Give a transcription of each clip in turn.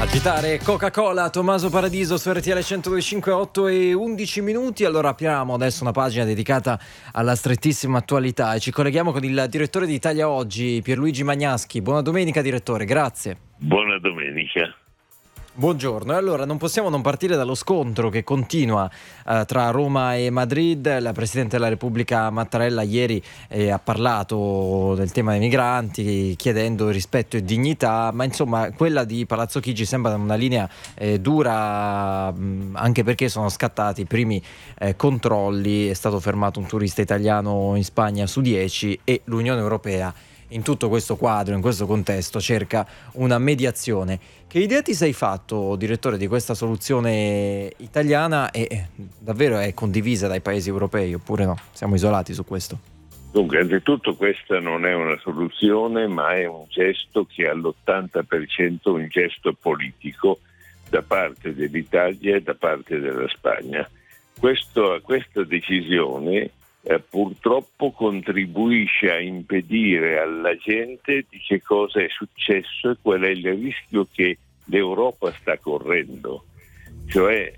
Agitare Coca-Cola, Tommaso Paradiso su RTL 102.5, 8 e 11 minuti. Allora apriamo adesso una pagina dedicata alla strettissima attualità e ci colleghiamo con il direttore di Italia Oggi, Pierluigi Magnaschi. Buona domenica direttore, grazie. Buona domenica. Buongiorno, e allora non possiamo non partire dallo scontro che continua tra Roma e Madrid. La Presidente della Repubblica Mattarella ieri ha parlato del tema dei migranti chiedendo rispetto e dignità, ma insomma quella di Palazzo Chigi sembra una linea dura, anche perché sono scattati i primi controlli. È stato fermato un turista italiano in Spagna su 10 e l'Unione Europea in tutto questo quadro, in questo contesto, cerca una mediazione. Che idea ti sei fatto, direttore, di questa soluzione italiana e davvero è condivisa dai paesi europei oppure no? Siamo isolati su questo? Dunque, anzitutto questa non è una soluzione, ma è un gesto che è all'80% un gesto politico da parte dell'Italia e da parte della Spagna. Questa decisione purtroppo contribuisce a impedire alla gente di che cosa è successo e qual è il rischio che l'Europa sta correndo. Cioè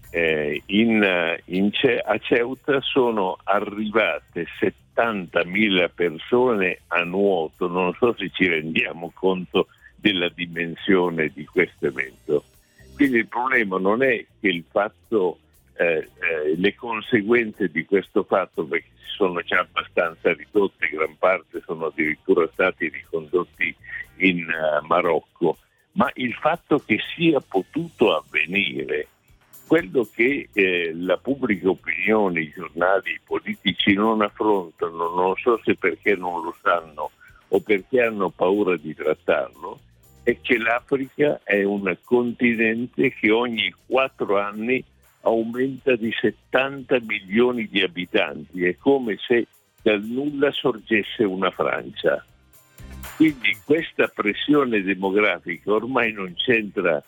a Ceuta sono arrivate 70.000 persone a nuoto, non so se ci rendiamo conto della dimensione di questo evento. Quindi il problema non è che il fatto le conseguenze di questo fatto, perché si sono già abbastanza ridotte, gran parte sono addirittura stati ricondotti in Marocco, ma il fatto che sia potuto avvenire, quello che la pubblica opinione, i giornali, i politici non affrontano, non so se perché non lo sanno o perché hanno paura di trattarlo, è che l'Africa è un continente che ogni 4 anni aumenta di 70 milioni di abitanti, è come se dal nulla sorgesse una Francia. Quindi questa pressione demografica ormai non c'entra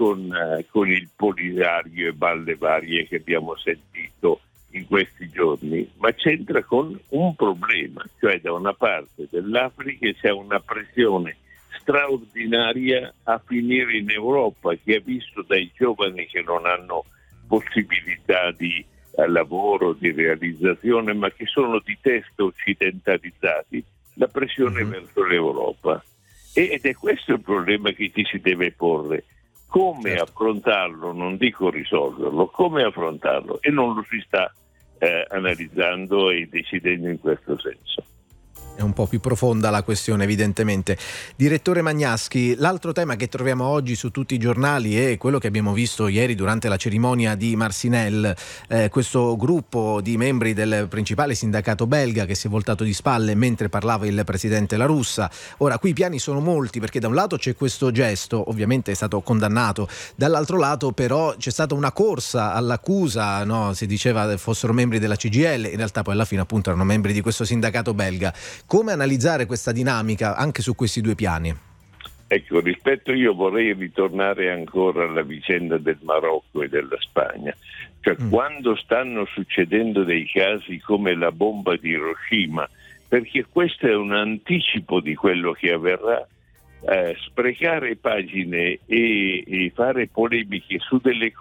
con il Polisario e balle varie che abbiamo sentito in questi giorni, ma c'entra con un problema, cioè da una parte dell'Africa c'è una pressione straordinaria a finire in Europa, che ha visto dai giovani che non hanno possibilità di lavoro, di realizzazione, ma che sono di testa occidentalizzati, la pressione verso l'Europa. Ed è questo il problema che ci si deve porre. Come affrontarlo, non dico risolverlo, come affrontarlo? E non lo si sta analizzando e decidendo in questo senso. È un po' più profonda la questione, evidentemente. Direttore Magnaschi, l'altro tema che troviamo oggi su tutti i giornali è quello che abbiamo visto ieri durante la cerimonia di Marcinelle, questo gruppo di membri del principale sindacato belga che si è voltato di spalle mentre parlava il presidente La Russa. Ora, qui i piani sono molti, perché da un lato c'è questo gesto, ovviamente è stato condannato, dall'altro lato però c'è stata una corsa all'accusa, no? Si diceva fossero membri della CGIL, in realtà poi alla fine appunto erano membri di questo sindacato belga. Come analizzare questa dinamica anche su questi due piani? Ecco, io vorrei ritornare ancora alla vicenda del Marocco e della Spagna. Cioè, quando stanno succedendo dei casi come la bomba di Hiroshima, perché questo è un anticipo di quello che avverrà, sprecare pagine e fare polemiche su delle